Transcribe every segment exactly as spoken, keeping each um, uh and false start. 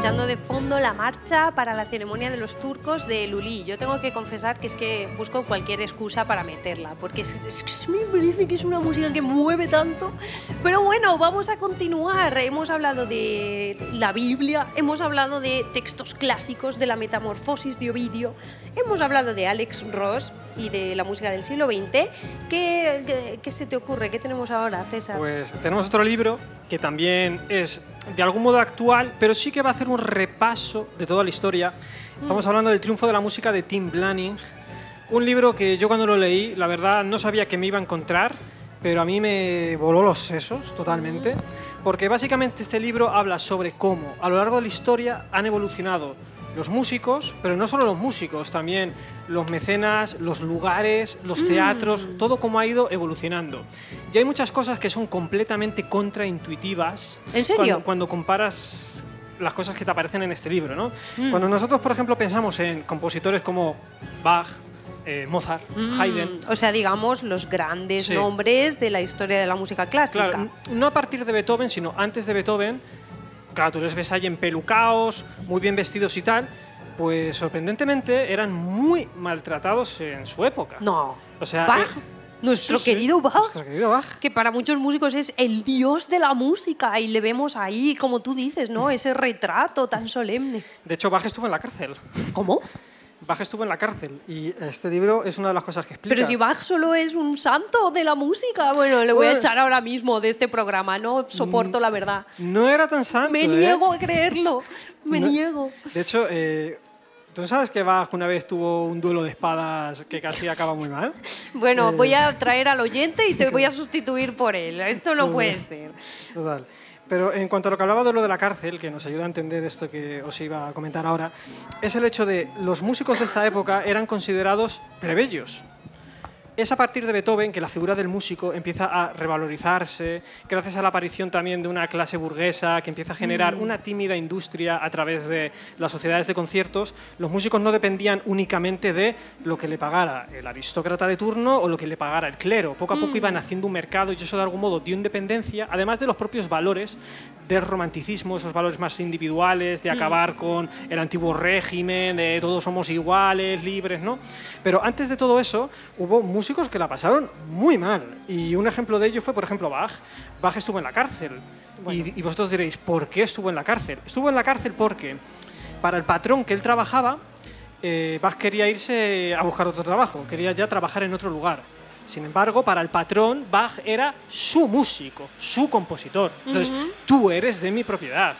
escuchando de fondo la marcha para la ceremonia de los turcos de Lully. Yo tengo que confesar que es que busco cualquier excusa para meterla, porque es, es que me parece que es una música que mueve tanto. Pero bueno, vamos a continuar. Hemos hablado de la Biblia, hemos hablado de textos clásicos, de la Metamorfosis de Ovidio, hemos hablado de Alex Ross y de la música del siglo veinte. ¿Qué, qué, qué se te ocurre? ¿Qué tenemos ahora, César? Pues tenemos otro libro que también es de algún modo actual, pero sí que va a hacer un repaso de toda la historia. Estamos hablando del triunfo de la música de Tim Blaney, un libro que yo cuando lo leí, la verdad, no sabía que me iba a encontrar, pero a mí me voló los sesos totalmente, porque básicamente este libro habla sobre cómo a lo largo de la historia han evolucionado los músicos, pero no solo los músicos, también los mecenas, los lugares, los teatros, mm. todo cómo ha ido evolucionando. Y hay muchas cosas que son completamente contraintuitivas. ¿En serio? Cuando, cuando comparas las cosas que te aparecen en este libro, ¿no? Mm. Cuando nosotros, por ejemplo, pensamos en compositores como Bach, eh, Mozart, mm. Haydn... O sea, digamos, los grandes sí. nombres de la historia de la música clásica. Claro, no a partir de Beethoven, sino antes de Beethoven. Claro, tú les ves ahí empelucados, muy bien vestidos y tal, pues sorprendentemente eran muy maltratados en su época. No, o sea, Bach, eh, nuestro, sí, querido sí, Bach, nuestro querido Bach, que para muchos músicos es el dios de la música y le vemos ahí, como tú dices, ¿no? Ese retrato tan solemne. De hecho, Bach estuvo en la cárcel. ¿Cómo? Bach estuvo en la cárcel y este libro es una de las cosas que explica. Pero si Bach solo es un santo de la música, bueno, le voy a echar ahora mismo de este programa, no soporto la verdad. No era tan santo, Me ¿eh? niego a creerlo, me no, niego. De hecho, eh, ¿tú sabes que Bach una vez tuvo un duelo de espadas que casi acaba muy mal? Bueno, eh... voy a traer al oyente y te voy a sustituir por él, esto no puede ser. Total. Pero en cuanto a lo que hablaba de lo de la cárcel, que nos ayuda a entender esto que os iba a comentar ahora, es el hecho de los músicos de esta época eran considerados plebeyos. Es a partir de Beethoven que la figura del músico empieza a revalorizarse, gracias a la aparición también de una clase burguesa que empieza a generar mm. una tímida industria a través de las sociedades de conciertos. Los músicos no dependían únicamente de lo que le pagara el aristócrata de turno o lo que le pagara el clero. Poco a poco mm. iban haciendo un mercado y eso de algún modo dio independencia, además de los propios valores del romanticismo, esos valores más individuales, de acabar mm. con el antiguo régimen, de todos somos iguales, libres, ¿no? Pero antes de todo eso hubo músicos que la pasaron muy mal. Y un ejemplo de ello fue, por ejemplo, Bach. Bach estuvo en la cárcel. Bueno. Y, y vosotros diréis, ¿por qué estuvo en la cárcel? Estuvo en la cárcel porque para el patrón que él trabajaba, eh, Bach quería irse a buscar otro trabajo, quería ya trabajar en otro lugar. Sin embargo, para el patrón, Bach era su músico, su compositor. Entonces, uh-huh. tú eres de mi propiedad.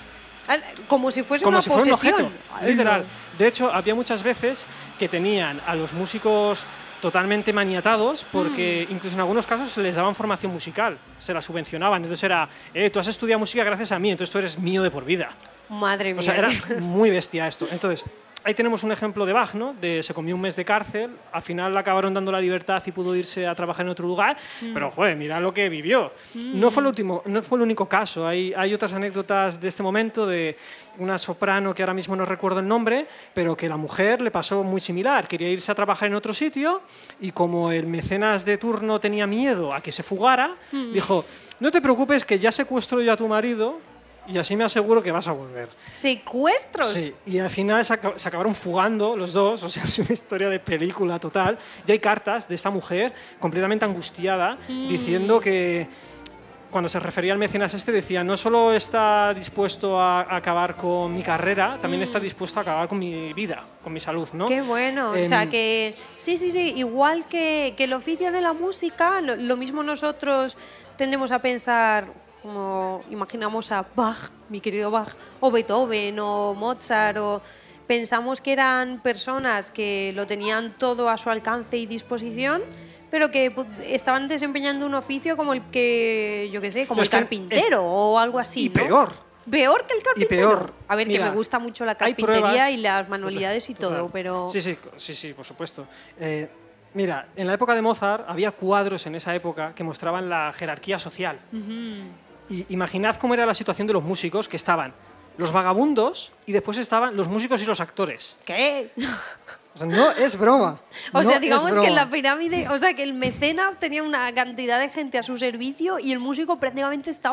Como si fuese Como una si fuera posesión. un objeto, literal. De hecho, había muchas veces que tenían a los músicos totalmente maniatados porque mm. incluso en algunos casos se les daban formación musical, se la subvencionaban. Entonces era, eh, tú has estudiado música gracias a mí, entonces tú eres mío de por vida. Madre mía. O sea, era muy bestia esto. Entonces, ahí tenemos un ejemplo de Bach, ¿no? De se comió un mes de cárcel, al final le acabaron dando la libertad y pudo irse a trabajar en otro lugar, mm. pero joder, mira lo que vivió. Mm. No fue el último, no fue el único caso, hay, hay otras anécdotas de este momento de una soprano que ahora mismo no recuerdo el nombre, pero que la mujer le pasó muy similar, quería irse a trabajar en otro sitio y como el mecenas de turno tenía miedo a que se fugara, mm. dijo, no te preocupes que ya secuestro yo a tu marido y así me aseguro que vas a volver. ¿Secuestros? Sí, y al final se, ac se acabaron fugando los dos, o sea, es una historia de película total. Y hay cartas de esta mujer completamente angustiada mm. diciendo que cuando se refería al mecenas este decía no solo está dispuesto a, a acabar con mi carrera, también mm. está dispuesto a acabar con mi vida, con mi salud, ¿no? Qué bueno, eh, o sea que sí, sí, sí, igual que, que el oficio de la música, lo, lo mismo nosotros tendemos a pensar, como imaginamos a Bach, mi querido Bach, o Beethoven, o Mozart, o pensamos que eran personas que lo tenían todo a su alcance y disposición, pero que estaban desempeñando un oficio como el que, yo qué sé, como no, el carpintero es, o algo así, y ¿no? peor. ¿Peor que el carpintero? Y peor. A ver, Mira, que me gusta mucho la carpintería pruebas, y las manualidades y total, todo, pero... Sí, sí, sí, sí, por supuesto. Eh, mira, en la época de Mozart había cuadros en esa época que mostraban la jerarquía social. Uh-huh. Y imaginad cómo era la situación de los músicos, que estaban los vagabundos y después estaban los músicos y los actores. ¿Qué? O sea, no es broma. O no sea, digamos broma. que en la pirámide, o sea, que el mecenas tenía una cantidad de gente a su servicio y el músico prácticamente estaba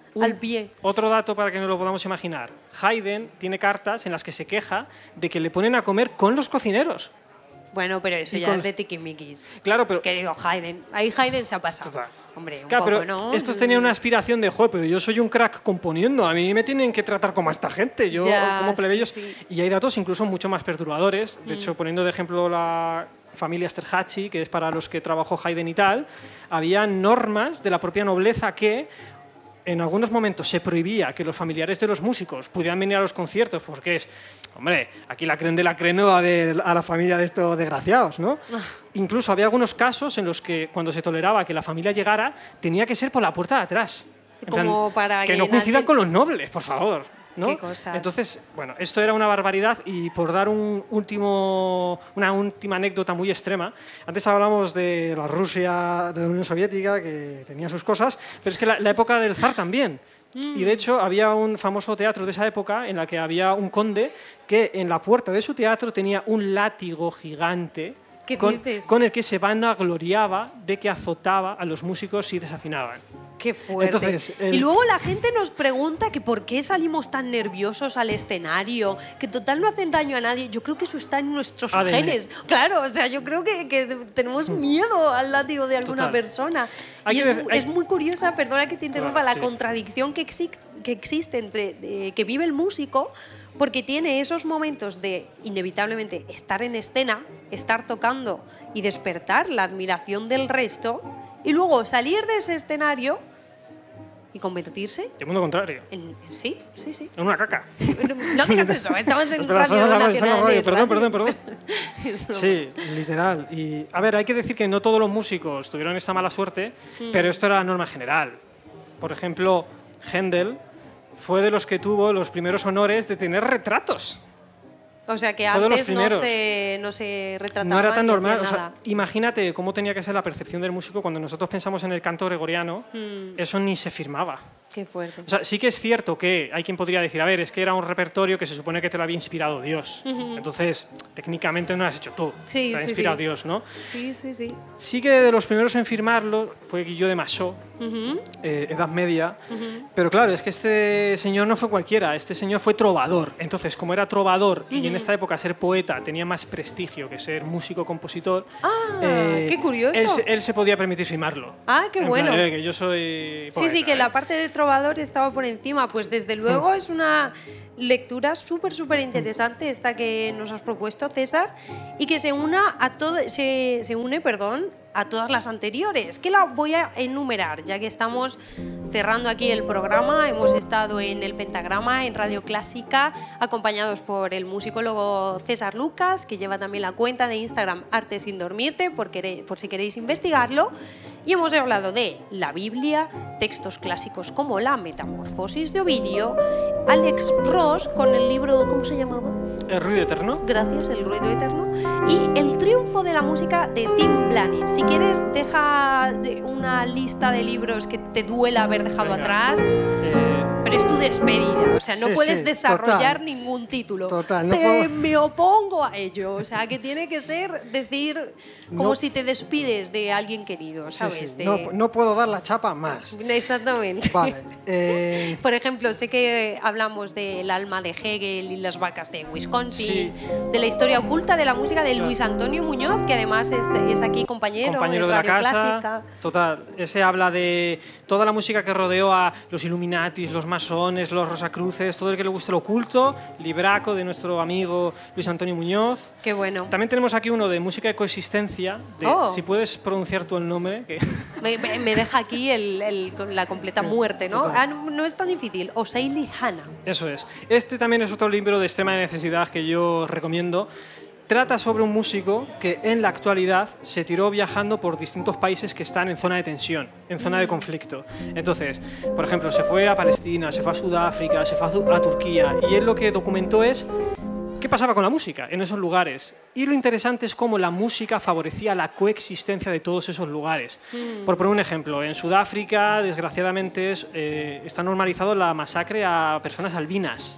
Un- al pie. Otro dato para que nos lo podamos imaginar. Haydn tiene cartas en las que se queja de que le ponen a comer con los cocineros. Bueno, pero eso Y ya con- es de tiquismiquis. Claro, pero... Que digo, Haydn. Ahí Haydn se ha pasado. Total. Hombre, un Claro, poco, pero ¿no? estos tenían una aspiración de, joder, pero yo soy un crack componiendo, a mí me tienen que tratar como a esta gente, yo Ya, como plebeyos. sí, sí. Y hay datos incluso mucho más perturbadores. De Mm. hecho, poniendo de ejemplo la familia Esterházy, que es para los que trabajó Haydn y tal, había normas de la propia nobleza que en algunos momentos se prohibía que los familiares de los músicos pudieran venir a los conciertos, porque es, hombre, aquí la creen de la creen no va a ver a la familia de estos desgraciados, ¿no? Incluso había algunos casos en los que cuando se toleraba que la familia llegara, tenía que ser por la puerta de atrás. En Como para que que no coincida nadie- con los nobles, por favor. ¿no? Qué cosas. Entonces, bueno, esto era una barbaridad y por dar un último, una última anécdota muy extrema, antes hablamos de la Rusia, de la Unión Soviética, que tenía sus cosas, pero es que la, la época del zar también. Y de hecho había un famoso teatro de esa época en la que había un conde que en la puerta de su teatro tenía un látigo gigante ¿Qué con, dices? con el que se vanagloriaba de que azotaba a los músicos si desafinaban. Qué fuerte. Entonces, el- Y luego la gente nos pregunta que por qué salimos tan nerviosos al escenario, que total no hacen daño a nadie. Yo creo que eso está en nuestros A D N. genes. Claro, o sea, yo creo que, que tenemos miedo al látigo de alguna Total. persona. Hay y que es, dec- mu- hay- es muy curiosa, perdona que te interrumpa, Claro, la sí. contradicción que, exi- que existe entre eh, que vive el músico, porque tiene esos momentos de inevitablemente estar en escena, estar tocando y despertar la admiración del resto, y luego salir de ese escenario y convertirse El mundo contrario. en... Sí, sí, sí. En una caca. No digas eso, estamos en Espera, Radio suena la radio, Nacional suena la radio. de Perdón, Radio. perdón, perdón. Sí, literal. Y, a ver, hay que decir que no todos los músicos tuvieron esta mala suerte, pero esto era la norma general. Por ejemplo, Händel fue de los que tuvo los primeros honores de tener retratos. O sea que Fue de los antes no primeros. se, no se retrataba No era tan ni hacía normal. O sea, nada. imagínate cómo tenía que ser la percepción del músico cuando nosotros pensamos en el canto gregoriano. Mm. Eso ni se firmaba. Qué fuerte. O sea, sí que es cierto que hay quien podría decir, a ver, es que era un repertorio que se supone que te lo había inspirado Dios. Entonces, técnicamente no lo has hecho tú. Sí, te lo ha sí, inspirado sí. Dios, ¿no? Sí, sí, sí. Sí que de los primeros en firmarlo fue Guillot de Massot, Ujú. eh, Edad Media. Pero claro, es que este señor no fue cualquiera, este señor fue trovador. Entonces, como era trovador y en esta época ser poeta tenía más prestigio que ser músico-compositor, Ah, qué curioso. Él, se- él se podía permitir firmarlo. Ah, qué En bueno. plan, eh, que yo soy Sí, poeta, sí, que ¿eh? la parte de trovador estaba por encima. Pues desde luego es una lectura súper, súper interesante esta que nos has propuesto, César, y que se, una a todo, se, se une perdón, a todas las anteriores, que la voy a enumerar, ya que estamos cerrando aquí el programa. Hemos estado en el Pentagrama, en Radio Clásica, acompañados por el musicólogo César Lucas, que lleva también la cuenta de Instagram Arte Sin Dormirte, por, quere- por si queréis investigarlo. Y hemos hablado de la Biblia, textos clásicos como La Metamorfosis de Ovidio, Alex Ross con el libro, ¿cómo se llamaba? El ruido eterno. Gracias, El ruido eterno, y El triunfo de la música de Tim Blanis. Si quieres, deja de- una lista de libros que te duela haber dejado Venga. atrás, Eh, pero es tu despedida, o sea, no Sí, puedes sí, desarrollar total. ningún título. Total, no Te- puedo- Me opongo a ello, o sea, que tiene que ser decir como No- si te despides de alguien querido, Sí, ¿sabes? sí, De- no, no puedo dar la chapa más. Exactamente. Vale. eh, Por ejemplo, sé que hablamos del alma de Hegel y las vacas de Wisconsin, de la historia oculta de la música de Luis Antonio Muñoz, que además es, es aquí compañero, compañero en de la Radio casa. Clásica. Total, ese habla de toda la música que rodeó a los Illuminatis, los masones, los Rosacruces, todo el que le guste lo oculto, libraco de nuestro amigo Luis Antonio Muñoz. Qué bueno. También tenemos aquí uno de música de coexistencia, de, Oh. si puedes pronunciar tú el nombre. Que Me, me- me deja aquí el- el- la completa muerte, ¿no? Total. Ah, no, no es tan difícil. O'Shailey Hanna. Eso es. Este también es otro libro de extrema necesidad que yo recomiendo. Trata sobre un músico que en la actualidad se tiró viajando por distintos países que están en zona de tensión, en zona de conflicto. Entonces, por ejemplo, se fue a Palestina, se fue a Sudáfrica, se fue a, Zu- a Turquía, y él lo que documentó es qué pasaba con la música en esos lugares. Y lo interesante es cómo la música favorecía la coexistencia de todos esos lugares. Por poner un ejemplo, en Sudáfrica, desgraciadamente, es, eh, está normalizado la masacre a personas albinas.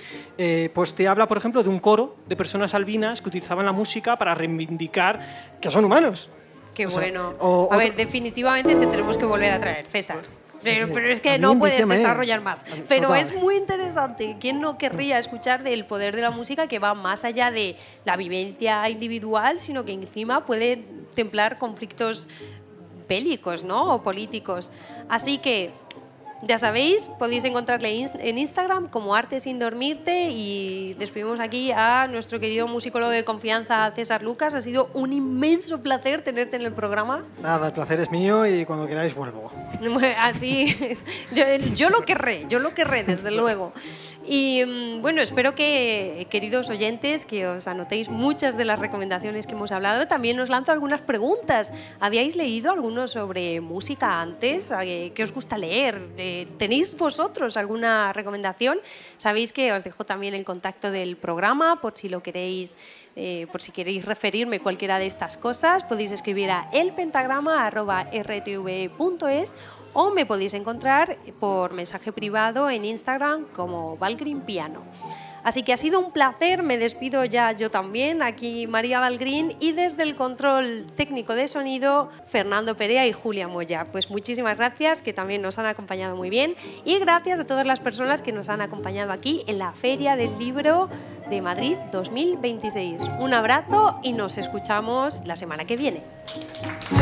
Eh, pues te habla, por ejemplo, de un coro de personas albinas que utilizaban la música para reivindicar que son humanos. Qué O sea, bueno. o a otro- ver, definitivamente te tenemos que volver a traer, César. Pero, sí. pero es que A mí no puedes invíteme. desarrollar más. Pero Total. es muy interesante. ¿Quién no querría escuchar del poder de la música que va más allá de la vivencia individual, sino que encima puede templar conflictos bélicos, ¿no? O políticos. Así que, ya sabéis, podéis encontrarle inst- en Instagram como Arte Sin Dormirte, y despedimos aquí a nuestro querido musicólogo de confianza, César Lucas. Ha sido un inmenso placer tenerte en el programa. Nada, el placer es mío y cuando queráis vuelvo. Así, yo, yo lo querré, yo lo querré, desde luego. Y mm, bueno, espero que, queridos oyentes, que os anotéis muchas de las recomendaciones que hemos hablado. También os lanzo algunas preguntas. ¿Habíais leído alguno sobre música antes? Eh, ¿Qué os gusta leer? Eh, ¿Tenéis vosotros alguna recomendación? Sabéis que os dejo también el contacto del programa por si lo queréis, eh, por si queréis referirme cualquiera de estas cosas. Podéis escribir a elpentagrama arroba r t v punto es o me podéis encontrar por mensaje privado en Instagram como Valgrin Piano. Así que ha sido un placer, me despido ya yo también, aquí María Valgrin, y desde el control técnico de sonido, Fernando Perea y Julia Moya. Pues muchísimas gracias, que también nos han acompañado muy bien, y gracias a todas las personas que nos han acompañado aquí en la Feria del Libro de Madrid dos mil veintiséis. Un abrazo y nos escuchamos la semana que viene.